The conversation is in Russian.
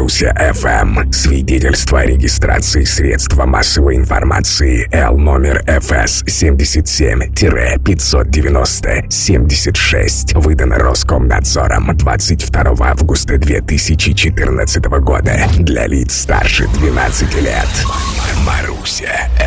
Маруся ФМ. Свидетельство о регистрации средства массовой информации Л номер ФС 77-590-76. Выдано Роскомнадзором 22 августа 2014 года. Для лиц старше 12 лет. Маруся